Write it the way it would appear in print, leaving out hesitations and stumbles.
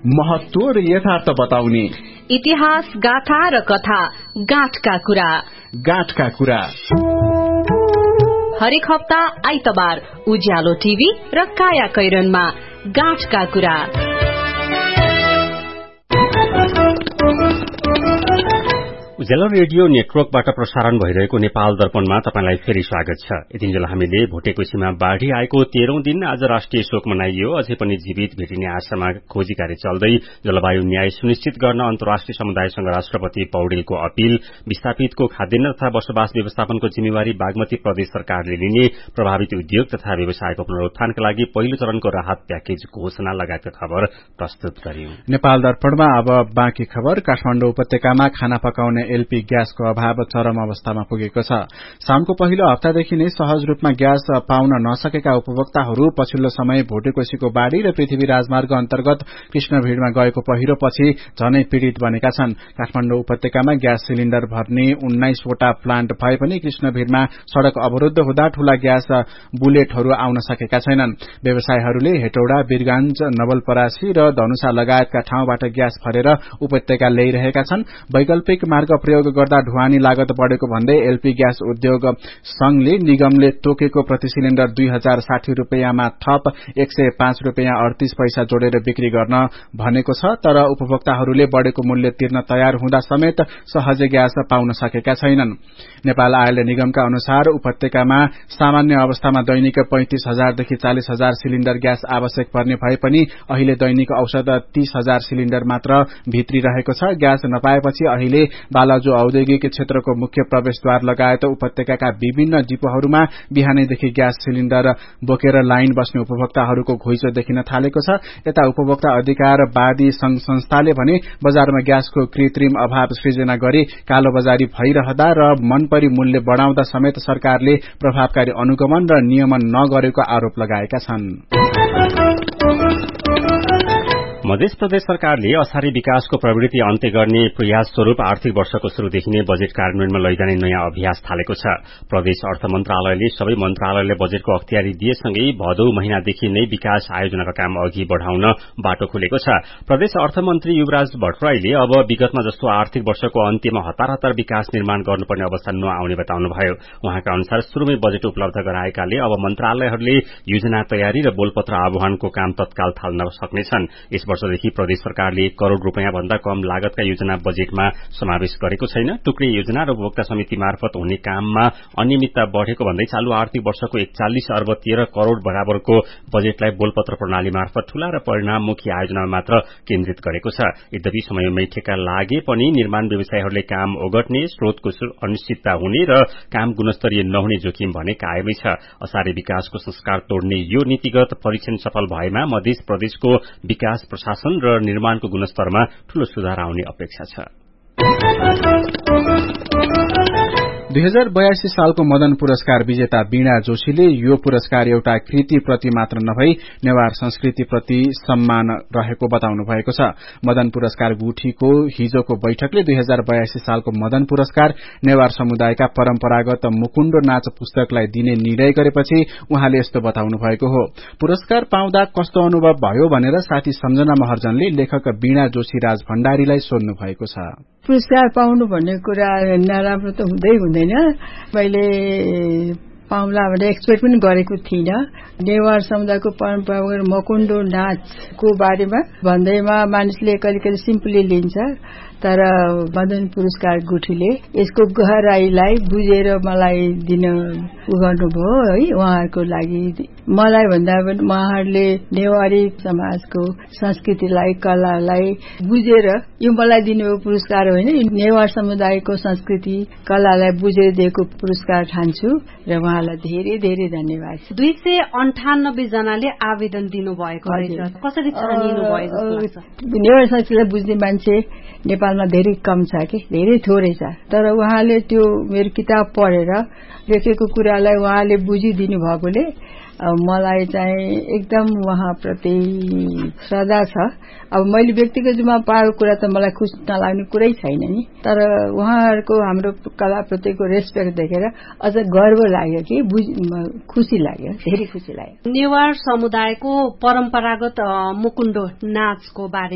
महत्व र यथार्थ बताउने, इतिहास गाथा र कथा, गाँठका कुरा हरेक हप्ता आइतबार उज्यालो टिभी र काया कैरनमा गाँठका कुरा। उज्यालो रेडियो नेटवर्कबाट प्रसारण भइरहेको नेपाल दर्पणमा तपाईंलाई फेरि स्वागत छ। यतिन्जेल हामीले भोटेकोसीमा बाढ़ी आएको 13औं दिन आज राष्ट्रिय शोक मनाइयो। अझै पनि जीवित भेटिने आशामा खोजी कार्य चल्दै। जलवायु न्याय सुनिश्चित गर्न अन्तर्राष्ट्रिय समुदायसँग राष्ट्रपति पौडेलको अपील, विस्थापितको खाद्यान्न तथा बसोबास व्यवस्थापनको जिम्मेवारी बागमती प्रदेश सरकारले लिने, प्रभावित उद्योग तथा व्यवसायको पुनरुत्थानका लागि पहिलो चरणको राहत प्याकेज घोषणा लगायतका खबर प्रस्तुत गर्यौं। नेपाल दर्पणमा अब बाँकी खबर। काठमाडौँ उपत्यकामा खाना पकाउने एलपी ग्यासको अभाव चरम अवस्थामा पुगेको छ। साउनको पहिलो हप्तादेखि नै सहज रूपमा ग्यास पाउन नसकेका उपभोक्ताहरू पछिल्लो समय भोटेकोसीको बाढ़ी र पृथ्वी राजमार्ग अन्तर्गत कृष्णभिडमा गएको पहिरोपछि झनै पीड़ित बनेका छन्। काठमाडौँ उपत्यकामा ग्यास सिलिण्डर भर्ने 19 वटा प्लान्ट भए पनि कृष्णभिडमा सड़क अवरुद्ध हुँदा ठूला ग्यास बुलेटहरू आउन सकेका छैनन्। व्यवसायीहरूले हेटौडा, वीरगंज, नवलपरासी र धनुषा लगायतका ठाउँबाट ग्यास भरेर उपत्यका ल्याइरहेका छन्। वैकल्पिक मार्ग प्रयोग गर्दा ढुवानी लागत बढ़ेको भन्दै एलपी ग्यास उद्योग संघले निगमले तोकेको प्रति सिलिण्डर 2060 रुपैयाँमा थप 105 रुपैयाँ 38 पैसा जोडेर बिक्री गर्न भनेको छ। तर उपभोक्ताहरूले बढ़ेको मूल्य तिर्न तयार हुँदा समेत सहजै ग्यास पाउन सकेका छैनन्। नेपाल आयल निगमका अनुसार उपत्यकामा सामान्य अवस्थामा दैनिक 35,000 देखि 40,000 सिलिण्डर ग्यास आवश्यक पर्ने भए पनि अहिले दैनिक औसत 30,000 सिलिण्डर मात्र भित्री रहेको छ। ग्यास नपाएपछि अहिले बालाजु औद्योगिक क्षेत्रको मुख्य प्रवेशद्वार लगायत उपत्यकाका विभिन्न डिपोहरूमा बिहानैदेखि ग्यास सिलिण्डर बोकेर लाइन बस्ने उपभोक्ताहरूको घुइँचो देखिन थालेको छ। यता उपभोक्ता अधिकारवादी संघ संस्थाले भने बजारमा ग्यासको कृत्रिम अभाव सृजना गरी कालोबजारी भइरहँदा र मनपरी मूल्य बढ़ाउँदा समेत सरकारले प्रभावकारी अनुगमन र नियमन नगरेको आरोप लगाएका छन्। मध्य प्रदेश सरकारले असारी विकासको प्रवृत्ति अन्त्य गर्ने प्रयास स्वरूप आर्थिक वर्षको शुरूदेखि नै बजेट कार्यान्वयनमा लैजाने नयाँ अभ्यास थालेको छ। प्रदेश अर्थ मन्त्रालयले सबै मन्त्रालयले बजेटको अख्तियारी दिएसँगै भदौ महिनादेखि नै विकास आयोजनाका काम अघि बढ़ाउन बाटो खुलेको छ। प्रदेश अर्थमन्त्री युवराज भट्टराईले अब विगतमा जस्तो आर्थिक वर्षको अन्त्यमा हतार हतार विकास निर्माण गर्नुपर्ने अवस्था नआउने बताउनुभयो। उहाँका अनुसार शुरूमै बजेट उपलब्ध गराएकाले अब मन्त्रालयहरूले योजना तयारी र बोलपत्र आह्वानको काम तत्काल थाल्न सक्नेछन्। यस वर्षदेखि प्रदेश सरकारले 1 करोड़ रुपैयाँ भन्दा कम लागतका योजना बजेटमा समावेश गरेको छैन। टुक्रे योजना र उपभोक्ता समिति मार्फत हुने काममा अनियमितता बढ़ेको भन्दै चालू आर्थिक वर्षको 41 अर्ब 13 करोड़ बराबरको बजेटलाई बोलपत्र प्रणाली मार्फत ठूला र परिणाममुखी आयोजनामा मात्र केन्द्रित गरेको छ। यद्यपि समयमै ठेक्का लागे पनि निर्माण व्यवसायीहरूले काम ओगट्ने, स्रोतको अनिश्चितता हुने र काम गुणस्तरीय नहुने जोखिम भने कायमै छ। असारे विकासको संस्कार तोड्ने यो नीतिगत परीक्षण सफल भएमा मध्य प्रदेशको विकास, प्रशासन र निर्माणको गुणस्तरमा ठूलो सुधार आउने अपेक्षा छ। 2082 सालको मदन पुरस्कार विजेता वीणा जोशीले यो पुरस्कार एउटा कृति प्रति मात्र नभई नेवार संस्कृति प्रति सम्मान रहेको बताउनु भएको छ। मदन पुरस्कार गुठीको हिजोको बैठकले 2082 सालको मदन पुरस्कार नेवार समुदायका परम्परागत मुकुण्डो नाच पुस्तकलाई दिने निर्णय गरेपछि उहाँले यस्तो बताउनु भएको हो। पुरस्कार पाउँदा कस्तो अनुभव भयो भनेर साथी सम्झना महर्जनले लेखक वीणा जोशी राज भण्डारीलाई सोध्नु भएको छ। पुरस्कार पाउनु भन्ने कुरा नराम्रो त हुँदैन। मैले पाउला भनेर एक्सपेक्ट पनि गरेको थिइनँ। नेवार समुदायको परम्परागत मकुण्डो नाचको बारेमा भन्दैमा मानिसले कहिलेकहिले सिम्पली लिन्छ, तर मदन पुरस्कार गुठीले यसको गहराईलाई बुझेर मलाई दिन गर्नुभयो है। उहाँहरूको लागि मलाई भन्दा पनि उहाँहरूले नेवारी समाजको संस्कृतिलाई, कलालाई बुझेर यो मलाई दिनुभयो पुरस्कार होइन, नेवार समुदायको संस्कृति कलालाई बुझेर दिएको पुरस्कार ठान्छु र उहाँलाई धेरै धेरै धन्यवाद। 298 जनाले आवेदन दिनुभएको रहेछ। कसरी छानिनु भएको? नेवार संस्कृतिलाई बुझ्ने मान्छे नेपालमा धेरै कम छ कि धेरै थोरै छ, तर उहाँले त्यो मेरो किताब पढेर लेखेको कुरालाई उहाँले बुझिदिनु भएकोले मलाई चाहिँ एकदम उहाँप्रति श्रद्धा छ। अब मैले व्यक्तिगत रूपमा पाएको कुरा त मलाई खुसी नलाग्ने कुरै छैन नि, तर उहाँहरूको हाम्रो कलाप्रतिको रेस्पेक्ट देखेर अझ गर्व लाग्यो कि खुसी लाग्यो, धेरै खुसी लाग्यो। नेवार समुदायको परम्परागत मुकुण्डो नाचको बारे